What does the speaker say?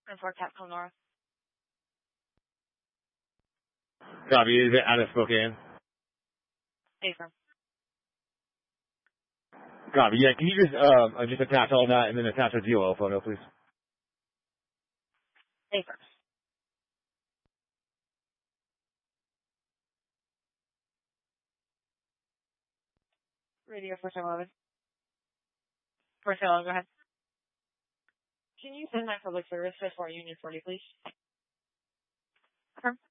for Capcom North. Copy. Is it out of Spokane? Affirm. Copy. Yeah, can you just attach all that and then attach a DOL photo, please? Affirm. Radio 4711. 4711, go ahead. Can you send my public service to Fort Union 40, please? Affirm.